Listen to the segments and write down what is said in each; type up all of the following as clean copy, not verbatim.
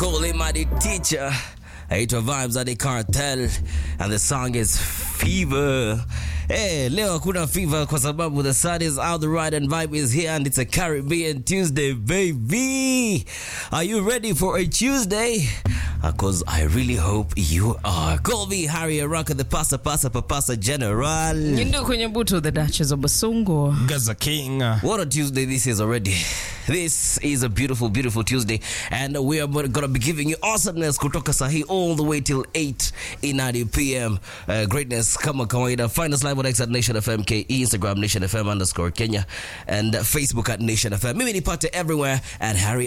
call him the teacher. Aitwa Vibes at the Cartel, and the song is Fever. Hey, leo kuna fever kwa sababu the sun is out, the ride and vibe is here, and it's a Caribbean Tuesday, baby. Are you ready for a Tuesday? Because I really hope you are. Call me Harry Araka, the Pasa General. Nyendo kwenye buto, the Duchess of Basongo. Gaza King. What a Tuesday this is already. This is a beautiful, beautiful Tuesday, and we are going to be giving you awesomeness kutoka sahi all the way till 8 in 90 p.m. Greatness kama kawaida. Find us live on X at Nation FM KE, Instagram Nation FM _ and Facebook at Nation FM. Mimi nipate everywhere at Harry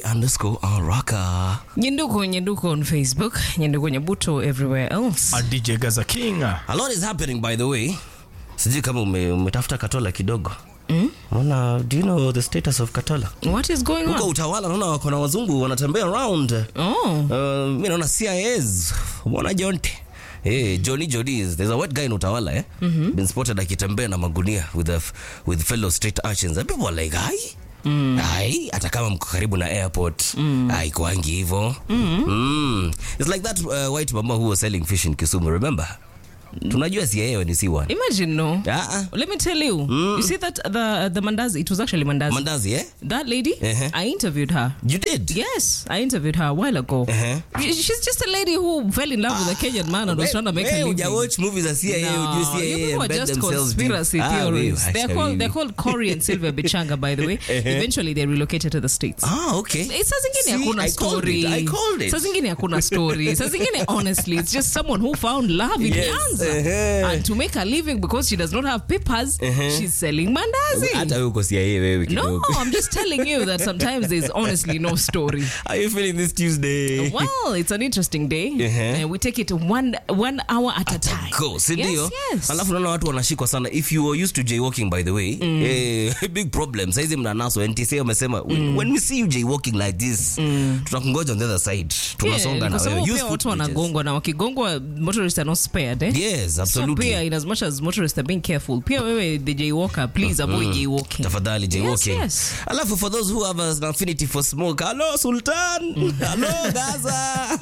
_Araka. Nyenduko on Facebook. Nyenduko Nyabuto everywhere else. A DJ Gaza King. A lot is happening, by the way. Sijui kama umetafuta Katola kidogo. Do you know the status of Katola? What is going on? Huko utawala naona wako na wazungu wanatembea around. Mimi naona CIAs wana jonte. Hey, Johnny Jodies. There's a white guy in Utawala, been spotted akitembea na magunia with fellow street urchins. And people are like, ai, hata kama mko karibu na airport, ai kuangi hivyo. It's like that white mama who was selling fish in Kisumu, remember? Tunajua CIA when you see one. Imagine, no. Let me tell you. You see that the Mandazi, it was actually Mandazi. Mandazi, eh? That lady, I interviewed her. You did? Yes, I interviewed her a while ago. She's just a lady who fell in love with a Kenyan man and was trying to make a living. You watch movies of CIA, you CIA, you people are just conspiracy theories. They're called Corey and Sylvia Bichanga, by the way. Eventually, they relocated to the States. Okay. Saa zingine hakuna story. I called it. Saa zingine hakuna story. Saa zingine, honestly, it's just someone who found love in Nyanza. And to make a living because she does not have papers, she's selling mandazi. Hata uko CIA wewe kidogo. No, I'm just telling you that sometimes there's honestly no story. How are you feeling this Tuesday? Well, it's an interesting day. We take it one hour at a time. Go, sindio? Yes. Alafu naona watu wanashikwa sana. If you are used to jaywalking, by the way, big problem. Saizi mnanaso NTSA wamesema, when we see you jaywalking like this, tutakungoja on the other side. Tunasonga na wewe. Use watu wanagongwa na wakigongwa, motorists are not spared. Yes, absolutely. So pia, in as much as motorists are being careful, pia wewe the jaywalker, please avoid jaywalking. Tafadhali jaywalking. Yes. Alafu for those who have an affinity for smoke, hello Sultan, hello Gaza.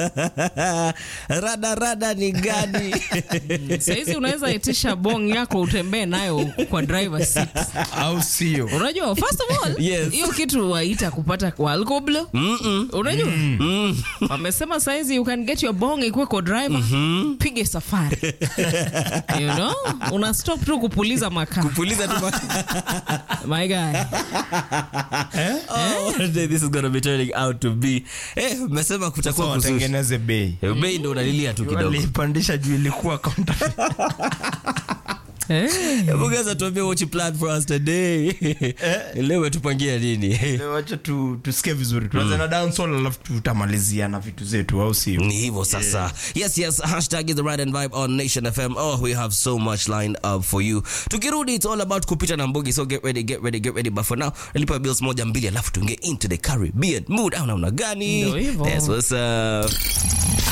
Rada ni gani? Saizi unaweza itisha bong yako utembee nayo kwa driver seat. Au sio? Unajua, first of all, hiyo kitu waita kupata kwa alcohol. Unajua? Wamesema saizi you can get your bong ikuwe kwa driver, pige safari. You know? Una stop tu kupuliza makaa. Kupuliza tu My guy. One day this is going to be turning out to be. Mesema kutakuwa kusushi. Watengeneze bei. Bei ndo unalilia tu kidogo. Walipandisha juu ilikuwa counter. Mugeza tuambie what you plan for us today. Leo tupangia nini? Leo acha tusikie vizuri. Tuanze na dancehall alafu tutamalizia na vitu zetu au sio? Ni hivyo sasa. Yes, hashtag is the ride and vibe on Nation FM. We have so much lined up for you. Tukirudi it's all about kupita na mbogi, so get ready. But for now, nilipa bills moja mbili alafu tuingie into the Caribbean mood. Au namna gani? Ndio hivyo. That's what's up.